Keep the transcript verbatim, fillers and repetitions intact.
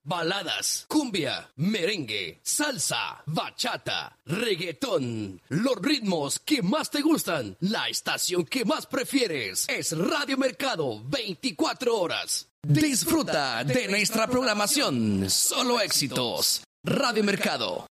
baladas, cumbia, merengue, salsa, bachata, reggaetón. Los ritmos que más te gustan, la estación que más prefieres es Radio Mercado, veinticuatro horas. Disfruta de nuestra programación. Solo éxitos. Radio Mercado.